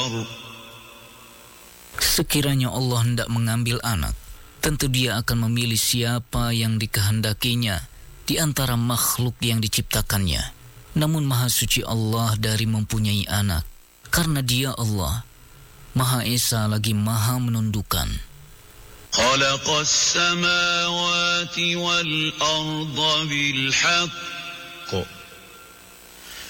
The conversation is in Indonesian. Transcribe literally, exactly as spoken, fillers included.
Sekiranya Allah hendak mengambil anak, tentu Dia akan memilih siapa yang dikehendakinya di antara makhluk yang diciptakannya. Namun Maha Suci Allah dari mempunyai anak, karena Dia Allah Maha Esa lagi Maha menundukkan. Khalaqas samawati wal arda bil haqq